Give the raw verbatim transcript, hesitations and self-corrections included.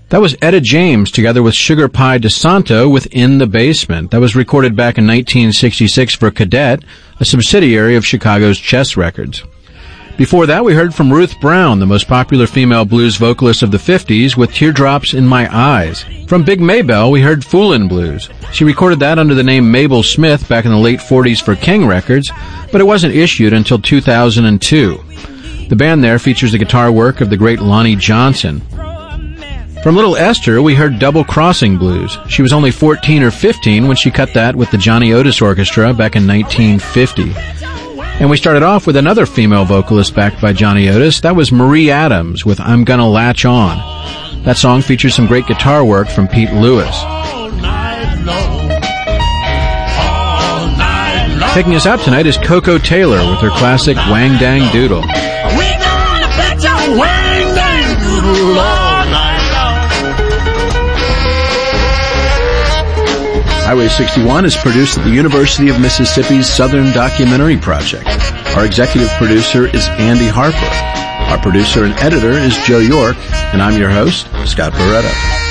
That was Etta James together with Sugar Pie DeSanto with In the Basement. That was recorded back in nineteen sixty-six for Cadet, a subsidiary of Chicago's Chess Records. Before that, we heard from Ruth Brown, the most popular female blues vocalist of the fifties, with Teardrops in My Eyes. From Big Maybelle, we heard Foolin' Blues. She recorded that under the name Mabel Smith back in the late forties for King Records, but it wasn't issued until two thousand two. The band there features the guitar work of the great Lonnie Johnson. From Little Esther, we heard Double Crossing Blues. She was only fourteen or fifteen when she cut that with the Johnny Otis Orchestra back in nineteen fifty. And we started off with another female vocalist backed by Johnny Otis. That was Marie Adams with I'm Gonna Latch On. That song features some great guitar work from Pete Lewis. Taking us out tonight is Coco Taylor with her classic Wang Dang Doodle. We gonna bet your Wang Dang Doodle all night long. Highway sixty-one is produced at the University of Mississippi's Southern Documentary Project. Our executive producer is Andy Harper. Our producer and editor is Joe York, and I'm your host, Scott Barretta.